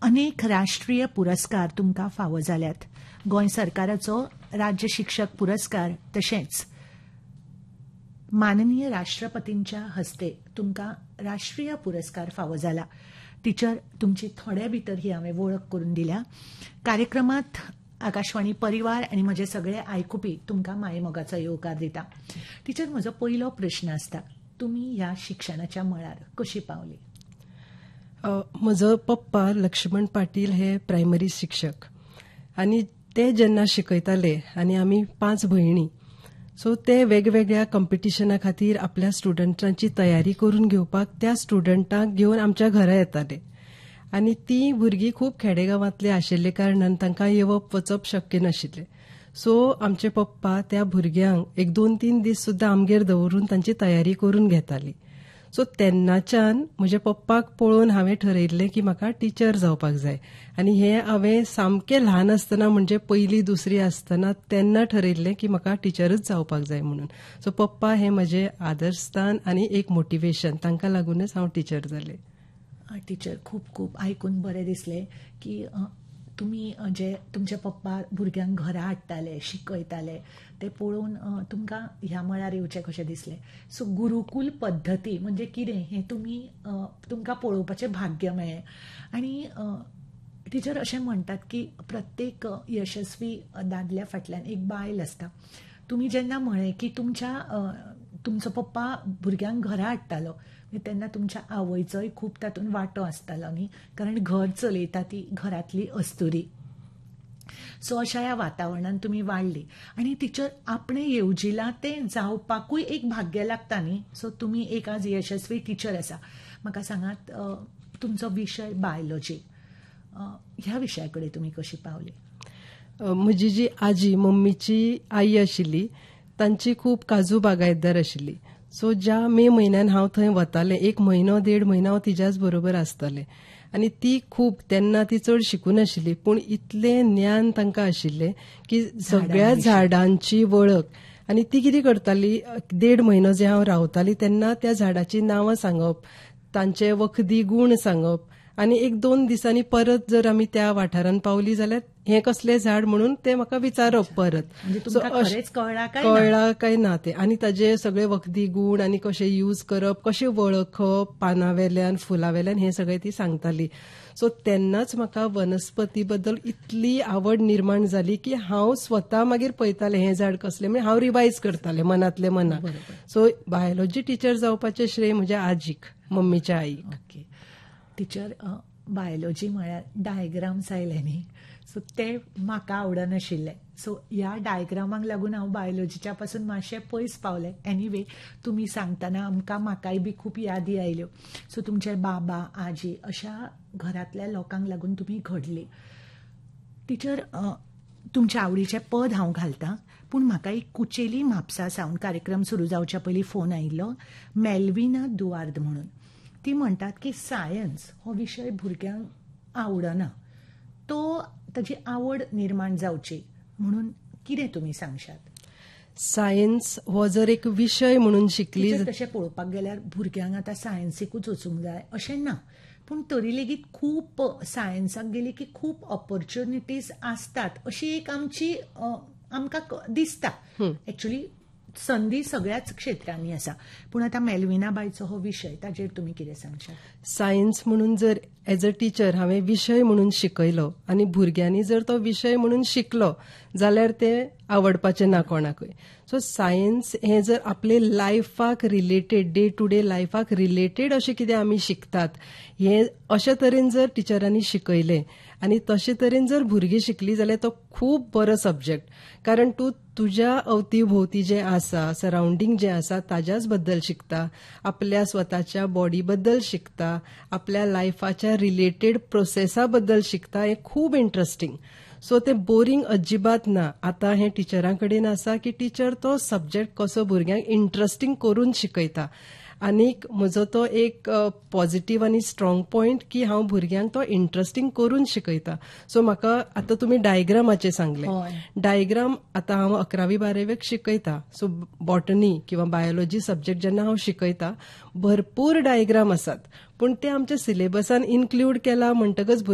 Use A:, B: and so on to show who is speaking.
A: अनेक राष्ट्रीय पुरस्कार तुमकां फावो जाल्यात. गोंय सरकाराचो राज्य शिक्षक पुरस्कार तशेंच माननीय राष्ट्रपतींच्या हस्ते तुमकां राष्ट्रीय पुरस्कार फावो जाला. टिचर, तुमची थोड्या भितर ही हांवें वळख करून दिल्या. कार्यक्रमात आकाशवाणी परिवार आनी म्हजे सगळे आयकुपी तुमकां मायेमोगाचो येवकार दिता. टिचर, म्हजो पयलो प्रश्न आसता, तुमी ह्या शिक्षणाच्या मळार कशी पावली?
B: म्हजो पप्पा लक्ष्मण पाटील हे प्रायमरी शिक्षक आनी ते जेन्ना शिकयताले आनी आमी 5 भयणी, सो ते वेगवेगळ्या कॉम्पिटिशना खातीर आपल्या स्टुडंटांची तयारी करून घेवपाक त्या स्टुडंटांक घेवन आमच्या घरा येताले. आनी ती भुरगीं खूब खेडेगांवांतली आशिल्ले कारणान तांकां येवप वचप शक्य नाशिल्लें. सो आमचे पप्पा त्या भुरग्यांक 1-2-3 दीस सुद्दां आमगेर दवरून तांची तयारी करून घेताली. सो तेन्नाच्यान म्हज्या पप्पाक पळोवन हांवें ठरयिल्लें की म्हाका टिचर जावपाक जाय. आनी हें हांवें सामकें ल्हान आसतना, म्हणजे 1ली-2री आसतना तेन्ना ठरयिल्लें की म्हाका टिचरच जावपाक जाय म्हणून. सो पप्पा हें म्हजें आदरस्थान आनी एक मोटिवेशन, तांकां लागूनच हांव टिचर जालें.
A: टिचर, खूब खूब आयकून बरें दिसलें की तुमी जे तुमचे पप्पा भुरग्यांक घरा हाडटाले, शिकयताले, ते पळोवन तुमकां ह्या मळार येवचें कशें दिसलें. सो गुरुकूल पद्दती म्हणजे कितें हें तुमकां पळोवपाचें भाग्य मेळ्ळें. आनी टिचर, अशें म्हणटात की प्रत्येक यशस्वी दादल्या फाटल्यान एक बायल आसता. तुमी जेन्ना म्हळें की तुमचो पप्पा भुरग्यांक घरा हाडटालो, तेन्ना तुमच्या आवयचोय खूब तातूंत वांटो आसतालो न्ही, कारण घर चलयता ती घरांतली अस्तुरी. सो अशा ह्या वातावरणान तुमी वाडली. आनी टिचर, आपणें येवजिलां तें जावपाकूय एक भाग्य लागता न्ही. सो तुमी एक आज यशस्वी टिचर आसा. म्हाका सांगात, तुमचो विशय बायोलॉजी, ह्या विशया कडेन तुमी कशी पावली?
B: म्हजी जी आजी, मम्मीची आई आशिल्ली, तांची खूब काजू बागायतदार आशिल्ली. सो ज्या मे म्हयन्यान हांव थंय वतालें, 1 म्हयनो 1.5 म्हयनो हांव तिच्याच बरोबर आसतालें. आनी ती खूब, तेन्ना ती चड शिकून आशिल्ली, पूण इतलें ज्ञान तांकां आशिल्लें की सगळ्या झाडांची वळख. आनी ती कितें करताली, 1.5 म्हयनो जे हांव रावताली तेन्ना त्या झाडाची नांवां सांगप, तांचे वखदी गूण सांगप. आनी 1-2 दिसांनी परत जर आमी त्या वाठारान पावली जाल्यार हें कसलें झाड म्हणून ते म्हाका विचारप परत. कळ्ळा काय ना तें. आनी ताजे सगळे वखदी गूण आनी कशें यूज करप, कशें वळखप पानावेल्यान, फुलावेल्यान, हें सगळें ती सांगताली. सो तेन्नाच म्हाका वनस्पती बद्दल इतली आवड निर्माण जाली की हांव स्वता मागीर पळयतालें हें झाड कसलें, म्हणजे हांव रिवायज करतालें मनांतले मनाक. सो बायोलॉजी टिचर जावपाचें श्रेय म्हज्या आजीक, मम्मीच्या आईक.
A: ओके टिचर, बायोलॉजी म्हळ्यार डायग्राम्स आयले न्ही, सो ते म्हाका आवडनाशिल्ले. सो ह्या डायग्रामांक लागून हांव बायोलॉजीच्या पासून मातशें पयस पावलें. एनिवे, तुमी सांगतना म्हाकाय बी खूब यादी आयल्यो. सो तुमचे बाबा, आजी अशा घरांतल्या लोकांक लागून तुमी घडली. टिचर, तुमच्या आवडीचें पद हांव घालतां, पूण म्हाका एक कुचेली म्हापसा सावन कार्यक्रम सुरू जावच्या पयलीं फोन आयिल्लो, मेल्विना दुआर्द म्हणून. ती म्हणटात की सायन्स हो विशय भुरग्यांक आवडना, ताची आवड निर्माण जावची म्हणून कितें तुमी सांगशात?
B: सायन्स हो जर एक विशय म्हणून शिकली,
A: तशें पळोवपाक गेल्यार भुरग्यांक आतां सायन्सीकूच वचूंक जाय अशें ना, पूण तरी लेगीत खूब सायन्साक गेली की खूब ऑपॉर्च्युनिटीज आसतात अशी एक आमकां दिसता. एक्चुअली संदी सगळ्याच क्षेत्रांनी आसा, पूण आतां मेल्विना बायचो हो विशय, ताजेर तुमी कितें सांगशात?
B: सायन्स म्हणून जर एज अ टिचर हांवें विशय म्हणून शिकयलो आनी भुरग्यांनी जर तो विशय म्हणून शिकलो जाल्यार ते आवडपाचें ना कोणाकूय. सो सायन्स हें जर आपले लायफाक related, day to day लायफाक related अशें कितें आमी शिकतात, हें अशे तरेन जर टिचरांनी शिकयलें आनी तशे तरेन जर भुरगीं शिकलीं जाल्यार तो खूब बरो सब्जेक्ट. कारण तूं तुज्या अवतीभोवती जें आसा, सरावंडींग जें आसा ताज्याच बद्दल शिकता, आपल्या स्वताच्या बॉडी बद्दल शिकता, आपल्या लायफाच्या रिलेटेड प्रोसेसा बद्दल शिकता. हें खूब इंट्रस्टिंग. सो तें बोरींग अजिबात ना. आतां हें टिचरां कडेन आसा की टिचर तो सब्जेक्ट कसो भुरग्यांक इंट्रस्टिंग करून शिकयता. आनीक म्हजो तो एक पॉझिटिव्ह आनी स्ट्रॉंग पॉयंट की हांव भुरग्यांक तो इंट्रस्टिंग करून शिकयता. सो म्हाका आतां तुमी डायग्रामाचें सांगलें, डायग्राम आतां हांव 11वी-12वेक शिकयता. सो बॉटनी किंवा बायोलॉजी सब्जेक्ट जेन्ना हांव शिकयता भरपूर डायग्राम आसात, पूण ते आमच्या सिलेबसान इन्क्लूड केला म्हणटकच